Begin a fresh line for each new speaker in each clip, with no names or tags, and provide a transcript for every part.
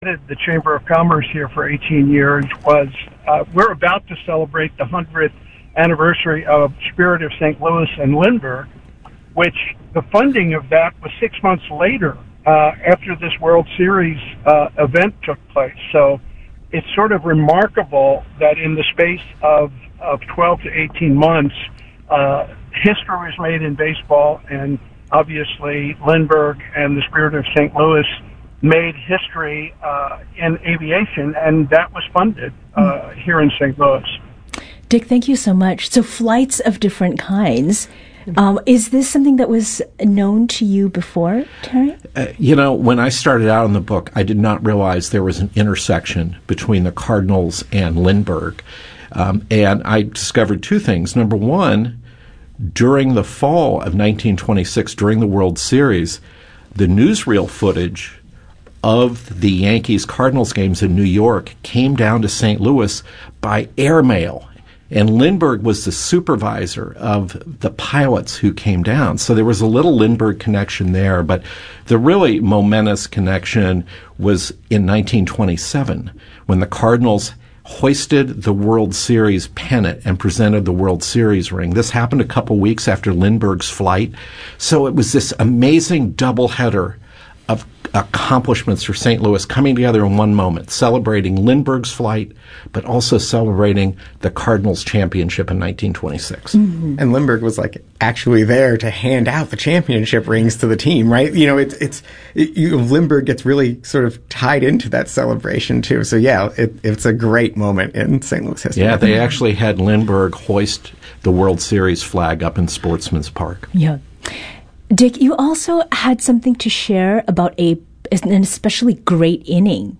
the Chamber of Commerce here for 18 years was we're about to celebrate the 100th anniversary of Spirit of St. Louis and Lindbergh, which the funding of that was 6 months later after this World Series event took place. So it's sort of remarkable that in the space of 12 to 18 months, history was made in baseball, and obviously Lindbergh and the Spirit of St. Louis made history in aviation, and that was funded here in St. Louis.
Dick, thank you so much. So flights of different kinds. Is this something that was known to you before, Terry?
When I started out in the book, I did not realize there was an intersection between the Cardinals and Lindbergh. And I discovered two things. Number one, during the fall of 1926, during the World Series, the newsreel footage of the Yankees-Cardinals games in New York came down to St. Louis by airmail. And Lindbergh was the supervisor of the pilots who came down. So there was a little Lindbergh connection there. But the really momentous connection was in 1927 when the Cardinals hoisted the World Series pennant and presented the World Series ring. This happened a couple weeks after Lindbergh's flight. So it was this amazing doubleheader of accomplishments for St. Louis coming together in one moment, celebrating Lindbergh's flight, but also celebrating the Cardinals championship in 1926.
Mm-hmm. And Lindbergh was actually there to hand out the championship rings to the team, right? Lindbergh gets really sort of tied into that celebration too. So yeah, it's a great moment in St. Louis history.
Yeah, they actually had Lindbergh hoist the World Series flag up in Sportsman's Park.
Yeah. Dick, you also had something to share about an especially great inning.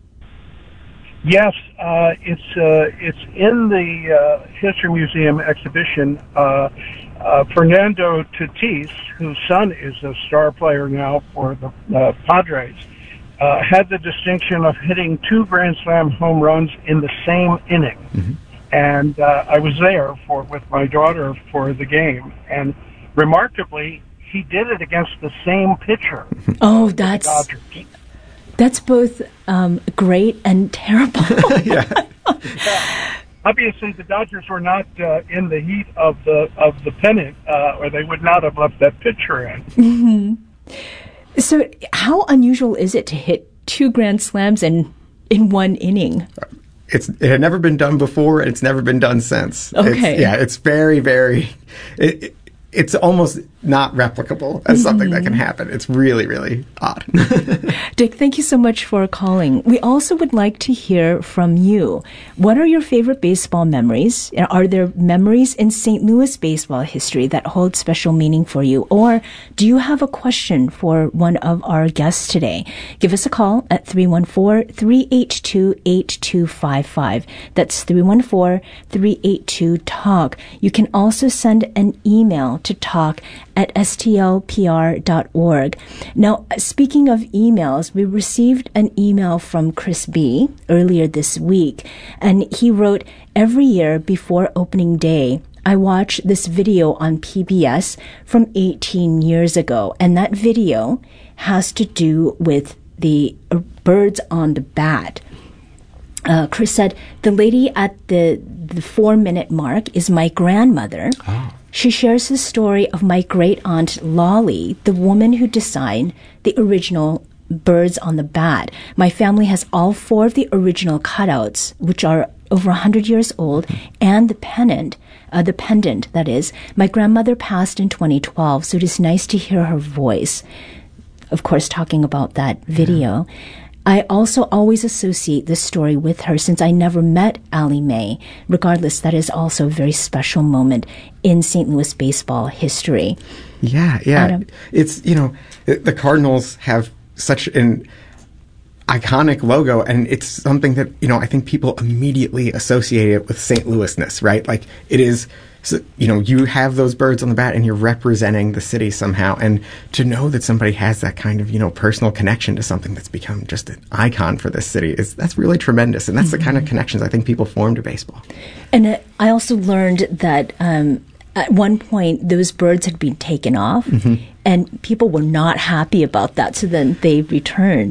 Yes, it's in the History Museum exhibition. Fernando Tatis, whose son is a star player now for the Padres, had the distinction of hitting 2 Grand Slam home runs in the same inning. Mm-hmm. And I was there with my daughter for the game. And remarkably, he did it against the same pitcher.
Oh, that's both great and terrible.
Yeah. Obviously, the Dodgers were not in the heat of the pennant, or they would not have left that pitcher in.
Mm-hmm. So, how unusual is it to hit 2 Grand Slams in one inning?
It had never been done before, and it's never been done since.
Okay.
It's very, very. It's almost not replicable as something that can happen. It's really, really odd.
Dick, thank you so much for calling. We also would like to hear from you. What are your favorite baseball memories? Are there memories in St. Louis baseball history that hold special meaning for you? Or do you have a question for one of our guests today? Give us a call at 314-382-8255. That's 314-382-TALK. You can also send an email to talk@stlpr.org. Now, speaking of emails, we received an email from Chris B. earlier this week, and he wrote, "Every year before opening day, I watch this video on PBS from 18 years ago, and that video has to do with the birds on the bat." Chris said, "The lady at the 4-minute mark is my grandmother." Oh. She shares the story of my great-aunt Lolly, the woman who designed the original birds on the bat. My family has all 4 of the original cutouts, which are over 100 years old, and the pendant, that is. My grandmother passed in 2012, so it is nice to hear her voice. Of course, talking about that video. Yeah. I also always associate this story with her since I never met Allie Mae. Regardless, that is also a very special moment in St. Louis baseball history.
Yeah. Adam? It's, the Cardinals have such an iconic logo, and it's something that, I think people immediately associate it with St. Louisness, right? Like, it is... So, you have those birds on the bat and you're representing the city somehow. And to know that somebody has that kind of, personal connection to something that's become just an icon for this city, that's really tremendous. And that's the kind of connections I think people form to baseball.
And I also learned that at one point those birds had been taken off and people were not happy about that. So then they returned.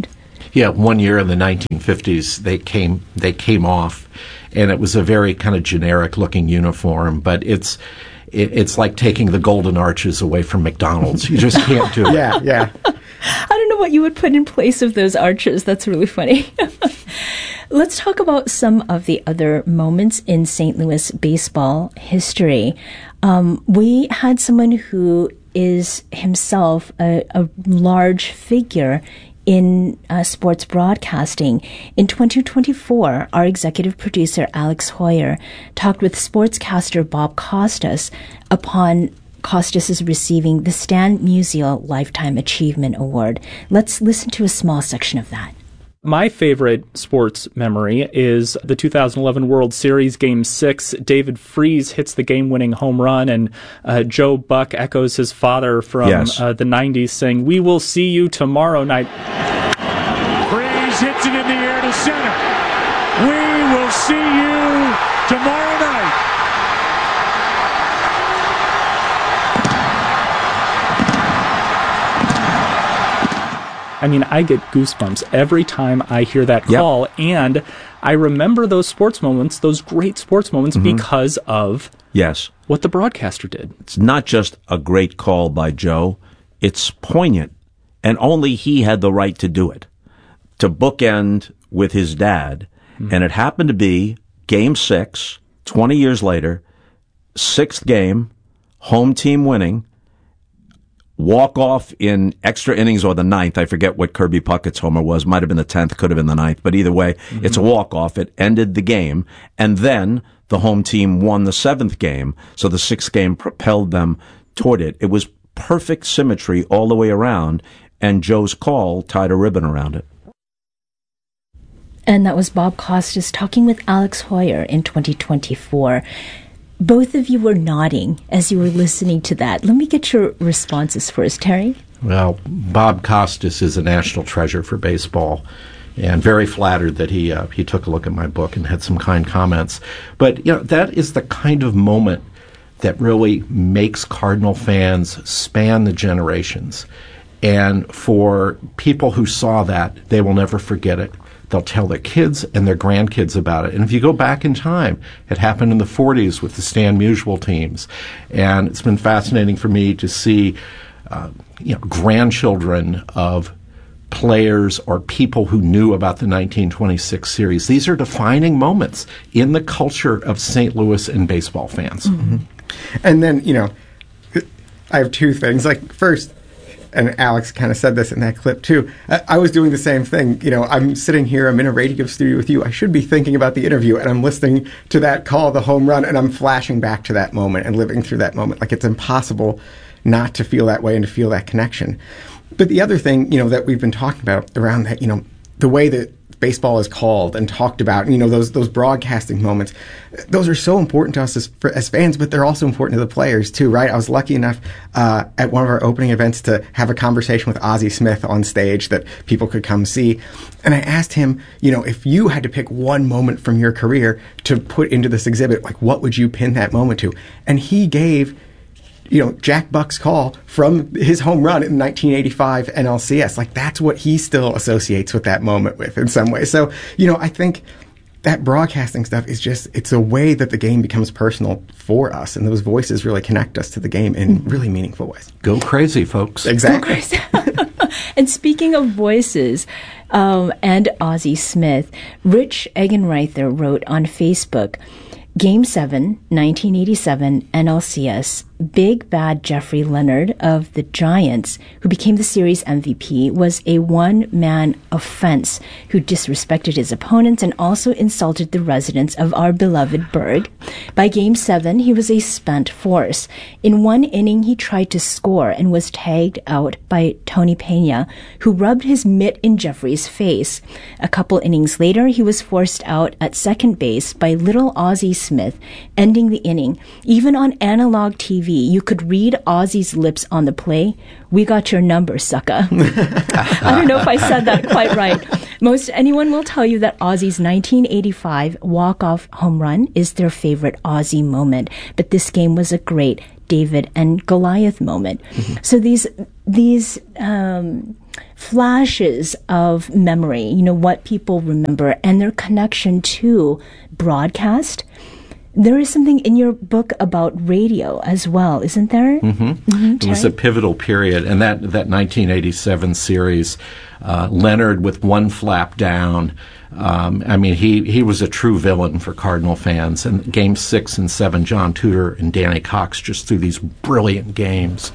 Yeah, one year in the 1950s, they came off, and it was a very kind of generic-looking uniform, but it's like taking the golden arches away from McDonald's. You just can't do it.
Yeah.
I don't know what you would put in place of those arches. That's really funny. Let's talk about some of the other moments in St. Louis baseball history. We had someone who is himself a large figure in sports broadcasting. In 2024, our executive producer, Alex Hoyer, talked with sportscaster Bob Costas upon Costas' receiving the Stan Musial Lifetime Achievement Award. Let's listen to a small section of that.
My favorite sports memory is the 2011 World Series, Game 6. David Freese hits the game-winning home run, and Joe Buck echoes his father from the 90s, saying, "We will see you tomorrow night."
Freese hits it in the air to center. "We will see you tomorrow night."
I mean, I get goosebumps every time I hear that call, and I remember those sports moments, those great sports moments, because of what the broadcaster did.
It's not just a great call by Joe, it's poignant, and only he had the right to do it, to bookend with his dad, and it happened to be Game 6, 20 years later, 6th game, home team winning, walk-off in extra innings or the 9th. I forget what Kirby Puckett's homer was. Might have been the 10th, could have been the 9th. But either way, it's a walk-off. It ended the game. And then the home team won the 7th game. So the 6th game propelled them toward it. It was perfect symmetry all the way around. And Joe's call tied a ribbon around it.
And that was Bob Costas talking with Alex Hoyer in 2024. Both of you were nodding as you were listening to that. Let me get your responses first, Terry.
Well, Bob Costas is a national treasure for baseball, and very flattered that he took a look at my book and had some kind comments. But that is the kind of moment that really makes Cardinal fans span the generations. And for people who saw that, they will never forget it. They'll tell their kids and their grandkids about it. And if you go back in time, it happened in the 40s with the Stan Musial teams. And it's been fascinating for me to see grandchildren of players or people who knew about the 1926 series. These are defining moments in the culture of St. Louis and baseball fans.
And then, I have two things. Like, first, and Alex kind of said this in that clip too, I was doing the same thing. I'm sitting here, I'm in a radio studio with you. I should be thinking about the interview, and I'm listening to that call, the home run, and I'm flashing back to that moment and living through that moment. Like, it's impossible not to feel that way and to feel that connection. But the other thing, that we've been talking about around that, the way that baseball is called and talked about, those broadcasting moments, those are so important to us as fans, but they're also important to the players too, right? I was lucky enough at one of our opening events to have a conversation with Ozzie Smith on stage that people could come see. And I asked him, if you had to pick one moment from your career to put into this exhibit, like, what would you pin that moment to? And he gave Jack Buck's call from his home run in 1985 NLCS. Like, that's what he still associates with that moment with in some way. So, I think that broadcasting stuff is it's a way that the game becomes personal for us. And those voices really connect us to the game in really meaningful ways.
Go crazy, folks.
Exactly.
Go crazy. And speaking of voices and Ozzie Smith, Rich Eggenreither wrote on Facebook, Game 7, 1987 NLCS, Big Bad Jeffrey Leonard of the Giants, who became the series MVP, was a one-man offense who disrespected his opponents and also insulted the residents of our beloved burg. By Game 7, he was a spent force. In one inning, he tried to score and was tagged out by Tony Pena, who rubbed his mitt in Jeffrey's face. A couple innings later, he was forced out at second base by little Ozzie Smith, ending the inning. Even on analog TV, you could read Ozzie's lips on the play. "We got your number, sucker." I don't know if I said that quite right. Most anyone will tell you that Ozzie's 1985 walk-off home run is their favorite Ozzie moment. But this game was a great David and Goliath moment. So these these flashes of memory, what people remember and their connection to broadcast. There is something in your book about radio as well, isn't there?
It was a pivotal period, and that 1987 series, Leonard with one flap down. He was a true villain for Cardinal fans. And Game 6 and 7, John Tudor and Danny Cox just threw these brilliant games.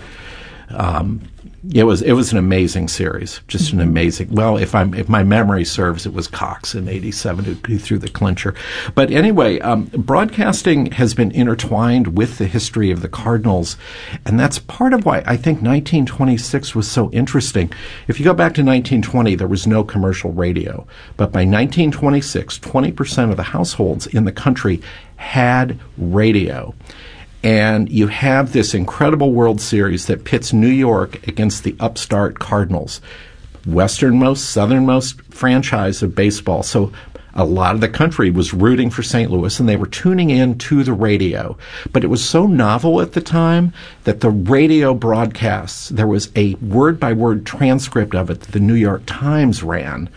It was an amazing series, just an amazing. Well, if my memory serves, it was Cox in '87 who threw the clincher. But anyway, broadcasting has been intertwined with the history of the Cardinals, and that's part of why I think 1926 was so interesting. If you go back to 1920, there was no commercial radio, but by 1926, 20% of the households in the country had radio. And you have this incredible World Series that pits New York against the upstart Cardinals, westernmost, southernmost franchise of baseball. So a lot of the country was rooting for St. Louis, and they were tuning in to the radio. But it was so novel at the time that the radio broadcasts, there was a word-by-word transcript of it that the New York Times ran.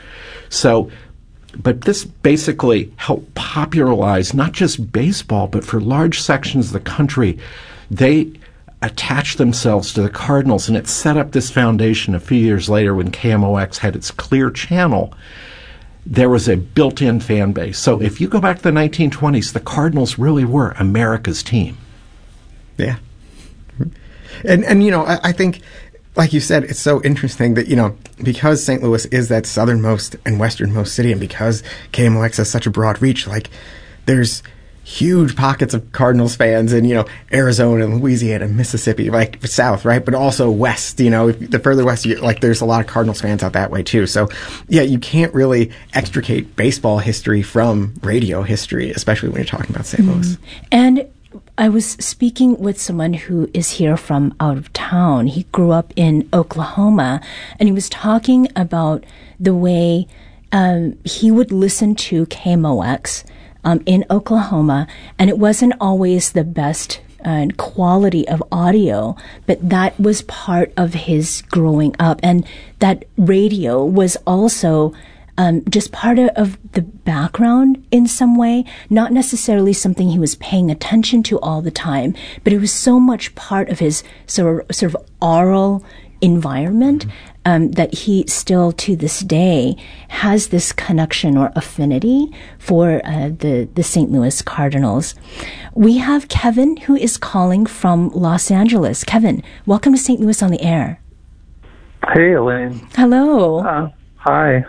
But this basically helped popularize not just baseball, but for large sections of the country, they attached themselves to the Cardinals, and it set up this foundation a few years later when KMOX had its Clear Channel. There was a built-in fan base. So if you go back to the 1920s, the Cardinals really were America's team.
Yeah. And I think, like you said, it's so interesting that, because St. Louis is that southernmost and westernmost city, and because KMOX has such a broad reach, there's huge pockets of Cardinals fans in, Arizona, Louisiana, Mississippi, south, right? But also west, the further west, there's a lot of Cardinals fans out that way too. So, yeah, you can't really extricate baseball history from radio history, especially when you're talking about St. Louis.
And I was speaking with someone who is here from out of town. He grew up in Oklahoma, and he was talking about the way he would listen to KMOX in Oklahoma, and it wasn't always the best quality of audio, but that was part of his growing up, and that radio was also just part of the background in some way, not necessarily something he was paying attention to all the time, but it was so much part of his sort of oral environment that he still to this day has this connection or affinity for the St. Louis Cardinals. We have Kevin who is calling from Los Angeles. Kevin, welcome to St. Louis on the Air.
Hey, Elaine.
Hello.
Hi.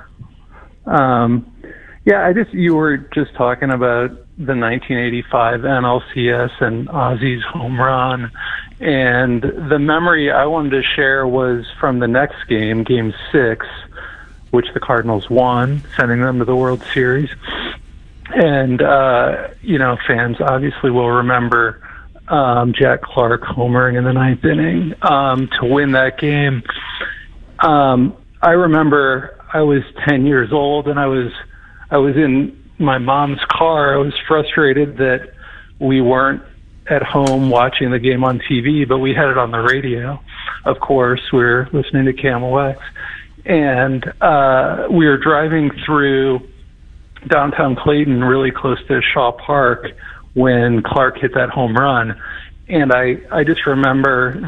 You were just talking about the 1985 NLCS and Ozzy's home run, and the memory I wanted to share was from the next game, Game 6, which the Cardinals won, sending them to the World Series. And, fans obviously will remember Jack Clark homering in the ninth inning to win that game. I remember I was 10 years old, and I was in my mom's car. I was frustrated that we weren't at home watching the game on TV, but we had it on the radio. Of course, we were listening to KMOX, and we were driving through downtown Clayton, really close to Shaw Park, when Clark hit that home run. And I just remember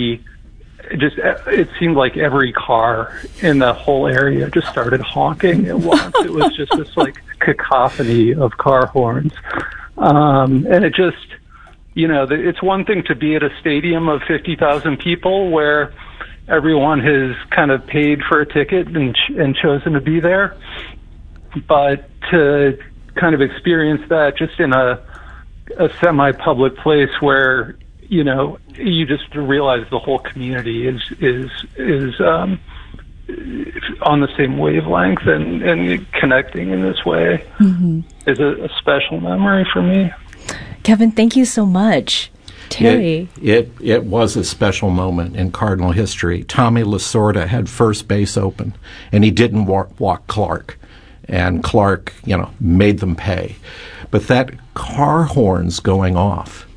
it seemed like every car in the whole area just started honking at once. It was just this cacophony of car horns. And it just, it's one thing to be at a stadium of 50,000 people where everyone has kind of paid for a ticket and chosen to be there. But to kind of experience that just in a semi-public place where, you just realize the whole community is on the same wavelength and connecting in this way is a special memory for me.
Kevin, thank you so much. Terry.
It was a special moment in Cardinal history. Tommy Lasorda had first base open, and he didn't walk Clark. And Clark, made them pay. But that car horns going off,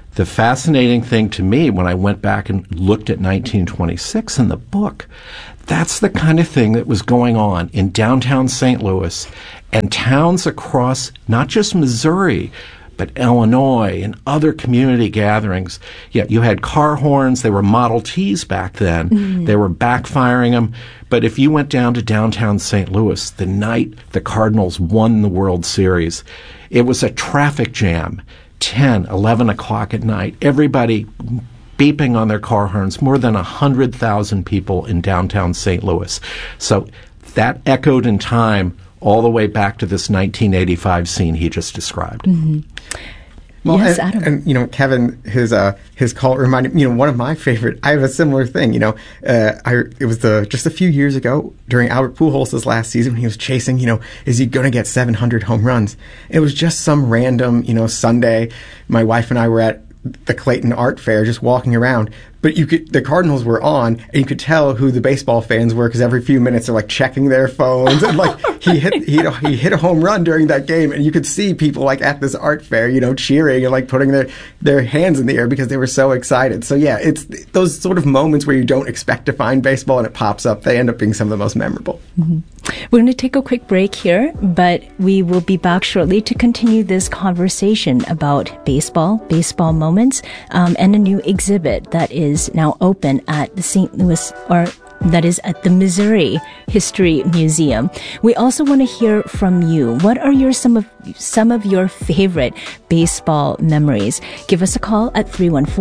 the fascinating thing to me when I went back and looked at 1926 in the book, that's the kind of thing that was going on in downtown St. Louis and towns across not just Missouri, but Illinois and other community gatherings. Yeah, you had car horns. They were Model Ts back then. Mm-hmm. They were backfiring them. But if you went down to downtown St. Louis the night the Cardinals won the World Series, it was a traffic jam, 10, 11 o'clock at night. Everybody beeping on their car horns, more than 100,000 people in downtown St. Louis. So that echoed in time all the way back to this 1985 scene he just described.
Mm-hmm.
Well,
yes,
and,
Adam.
And, Kevin, his call reminded me, one of my favorite, I have a similar thing, it was just a few years ago during Albert Pujols' last season when he was chasing, is he going to get 700 home runs? It was just some random, Sunday. My wife and I were at the Clayton Art Fair just walking around, but the Cardinals were on, and you could tell who the baseball fans were because every few minutes they're like checking their phones, and like he hit a home run during that game, and you could see people like at this art fair, cheering and like putting their hands in the air because they were so excited. So yeah, it's those sort of moments where you don't expect to find baseball and it pops up. They end up being some of the most memorable.
Mm-hmm. We're going to take a quick break here, but we will be back shortly to continue this conversation about baseball moments, and a new exhibit that is now open at the St. Louis, or that is at the Missouri History Museum. We also want to hear from you. What are some of your favorite baseball memories? Give us a call at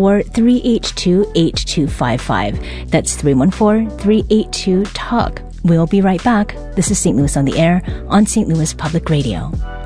314-382-8255. That's 314-382-TALK. We'll be right back. This is St. Louis on the Air on St. Louis Public Radio.